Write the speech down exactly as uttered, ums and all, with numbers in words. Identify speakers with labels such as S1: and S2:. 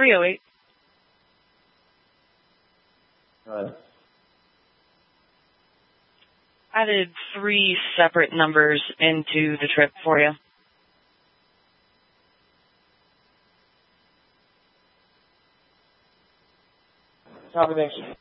S1: three oh eight.
S2: Right.
S1: Added three separate numbers into the trip for you.
S2: Copy, thanks.